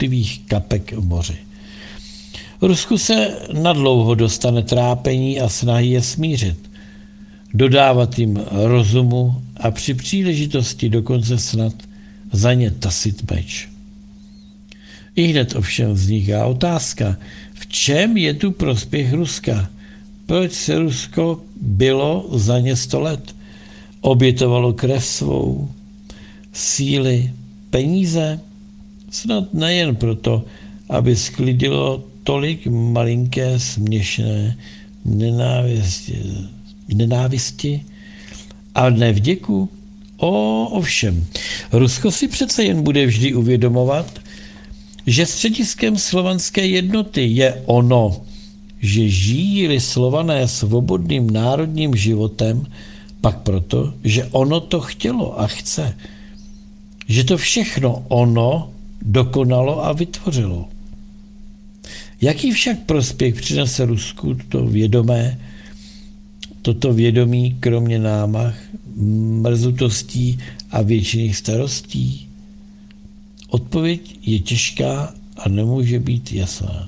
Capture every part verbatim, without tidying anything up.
jednotlivých kapek v moři. Rusku se nadlouho dostane trápení a snahy je smířit, dodávat jim rozumu a při příležitosti dokonce snad za ně tasit meč. I hned ovšem vzniká otázka, v čem je tu prospěch Ruska? Proč se Rusko bylo za ně sto let? Obětovalo krev svou, síly, peníze? Snad nejen proto, aby sklidilo tolik malinké směšné nenávisti, nenávisti a nevděku? O, ovšem, Rusko si přece jen bude vždy uvědomovat, že střediskem slovanské jednoty je ono, že žijí-li Slované svobodným národním životem, pak proto, že ono to chtělo a chce. Že to všechno ono dokonalo a vytvořilo. Jaký však prospěch přinese Rusku toto vědomé, toto vědomí kromě námah, mrzutostí a věčných starostí? Odpověď je těžká a nemůže být jasná.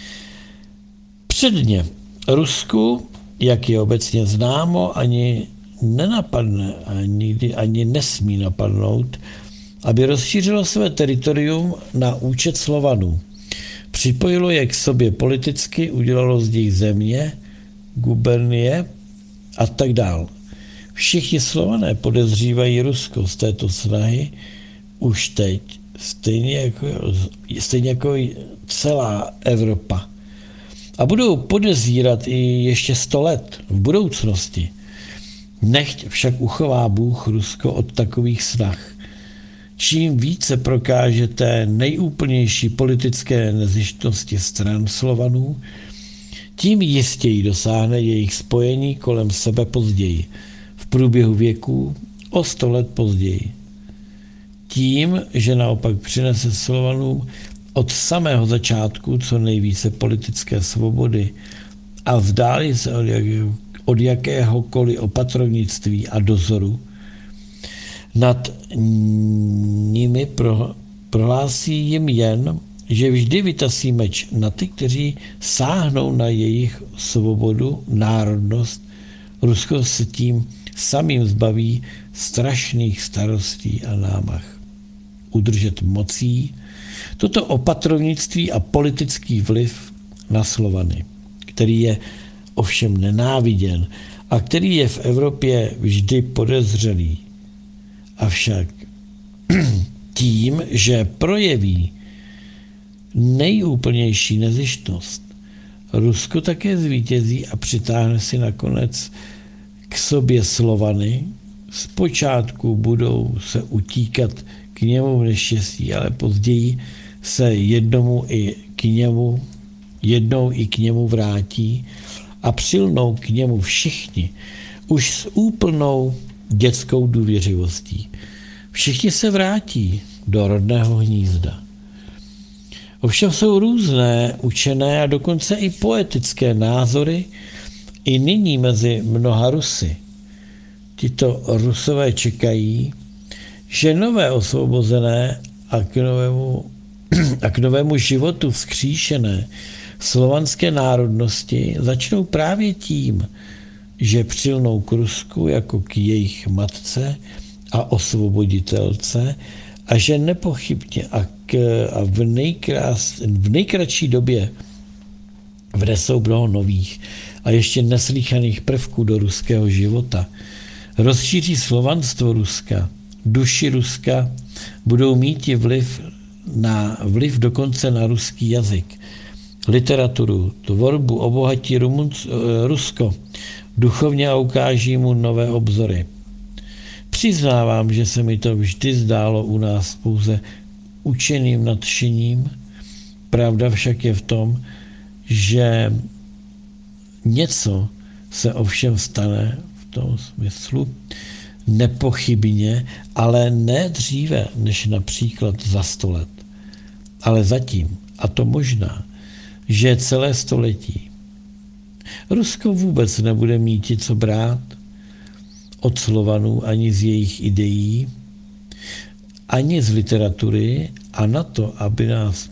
Předně Rusku, jak je obecně známo, ani nenapadne a nikdy ani nesmí napadnout, aby rozšířilo své teritorium na účet Slovanů. Připojilo je k sobě politicky, udělalo z nich země, gubernie a tak dál. Všichni Slované podezřívají Rusko z této snahy už teď, stejně jako, stejně jako celá Evropa. A budou podezírat i ještě sto let v budoucnosti. Nechť však uchová Bůh Rusko od takových snah. Čím více prokážete nejúplnější politické nezištnosti stran Slovanů, tím jistěji dosáhne jejich spojení kolem sebe později, v průběhu věků o sto let později. Tím, že naopak přinese Slovanům od samého začátku co nejvíce politické svobody a vzdálí se od, jak, od jakéhokoliv opatrovnictví a dozoru, nad nimi pro, prohlásí jim jen, že vždy vytasí meč na ty, kteří sáhnou na jejich svobodu, národnost. Rusko se tím samým zbaví strašných starostí a námah. Udržet mocí toto opatrovnictví a politický vliv na Slovany, který je ovšem nenáviděn a který je v Evropě vždy podezřelý. Avšak tím, že projeví nejúplnější nezištnost, Rusko také zvítězí a přitáhne si nakonec k sobě Slovany. Zpočátku budou se utíkat k němu v neštěstí, ale později se jednomu i k němu, jednou i k němu vrátí a přilnou k němu všichni, už s úplnou dětskou důvěřivostí. Všichni se vrátí do rodného hnízda. Ovšem jsou různé učené a dokonce i poetické názory i nyní mezi mnoha Rusy. Tito Rusové čekají, že nové osvobozené a k novému, a k novému životu vzkříšené slovanské národnosti začnou právě tím, že přilnou k Rusku jako k jejich matce a osvoboditelce a že nepochybně a, k, a v, nejkrás, v nejkratší době vnesou mnoho nových a ještě neslýchaných prvků do ruského života. Rozšíří slovanstvo Ruska, duši Ruska, budou mít i vliv, na, vliv dokonce na ruský jazyk, literaturu, tvorbu, obohatí Rumunc, Rusko, duchovně a ukáží mu nové obzory. Přiznávám, že se mi to vždy zdálo u nás pouze učeným nadšením. Pravda však je v tom, že něco se ovšem stane v tom smyslu nepochybně, ale ne dříve než například za sto let. Ale zatím, a to možná, že celé století. Rusko vůbec nebude mít co brát od Slovanů ani z jejich ideí, ani z literatury a na to, aby nás